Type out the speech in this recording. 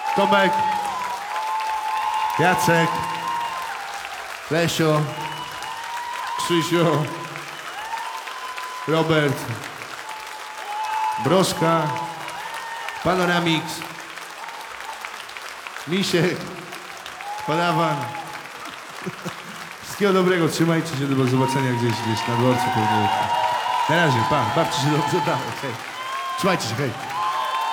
Tomek, Jacek, Lesio, Krzysio, Robert, Broszka, Panoramix, Misiek, Padawan. Wszystkiego dobrego, trzymajcie się, do zobaczenia gdzieś na dworcu pewnie. Na razie, bawcie się dobrze, hej. Trzymajcie się, hej.